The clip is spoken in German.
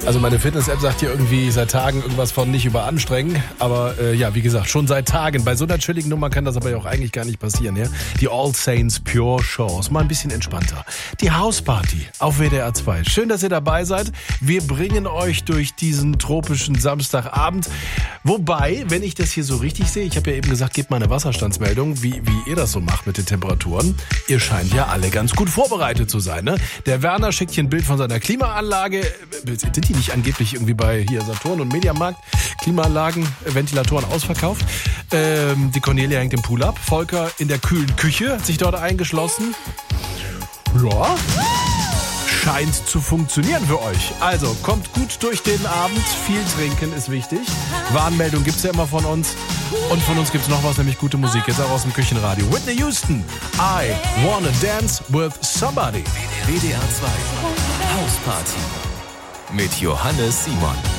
Also meine Fitness-App sagt hier irgendwie seit Tagen irgendwas von nicht überanstrengen. Aber ja, wie gesagt, schon seit Tagen. Bei so einer chilligen Nummer kann das aber ja auch eigentlich gar nicht passieren. Ja? Die All Saints Pure Shows. Mal ein bisschen entspannter. Die Hausparty auf WDR 2. Schön, dass ihr dabei seid. Wir bringen euch durch diesen tropischen Samstagabend. Wobei, wenn ich das hier so richtig sehe, ich habe ja eben gesagt, gebt mal eine Wasserstandsmeldung, wie ihr das so macht mit den Temperaturen. Ihr scheint ja alle ganz gut vorbereitet zu sein. Ne? Der Werner schickt hier ein Bild von seiner Klimaanlage. Sind die nicht angeblich irgendwie bei hier Saturn und Mediamarkt? Klimaanlagen, Ventilatoren ausverkauft. Die Cornelia hängt im Pool ab. Volker in der kühlen Küche hat sich dort eingeschlossen. Ja, scheint zu funktionieren für euch. Also, kommt gut durch den Abend. Viel trinken ist wichtig. Warnmeldung gibt's ja immer von uns. Und von uns gibt's noch was, nämlich gute Musik. Jetzt auch aus dem Küchenradio. Whitney Houston, I Wanna Dance with Somebody. WDR 2 Hausparty mit Johannes Simon.